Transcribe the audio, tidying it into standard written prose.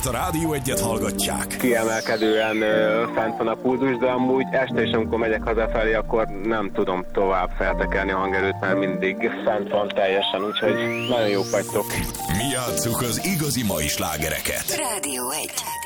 mert a Rádió Egyet hallgatják. Kiemelkedően fent van a pulzus, de amúgy este is, amikor megyek hazafelé, akkor nem tudom tovább feltekelni a hangerőt, mert mindig fent van teljesen, úgyhogy nagyon jók vagytok. Mi játsszuk az igazi mai slágereket. Rádió 1.